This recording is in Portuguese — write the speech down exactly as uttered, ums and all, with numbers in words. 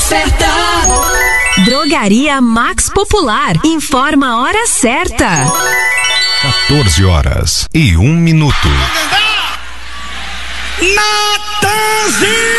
certa. Drogaria Max Popular informa a hora certa. quatorze horas e um minuto. Natanzinho!